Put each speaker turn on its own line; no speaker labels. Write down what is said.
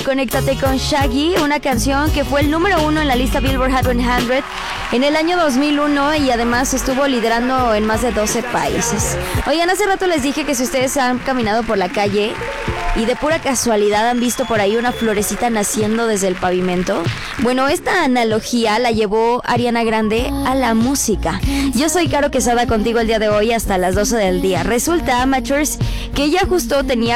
Conéctate con Shaggy, una canción que fue el número 1 en la lista Billboard Hot 100 en el año 2001 y además estuvo liderando en más de 12 países. Oigan, hace rato les dije que si ustedes han caminado por la calle y de pura casualidad han visto por ahí una florecita naciendo desde el pavimento, bueno, esta analogía la llevó Ariana Grande a la música. Yo soy Caro Quesada contigo el día de hoy hasta las 12 del día. Resulta, amateurs, que ella justo tenía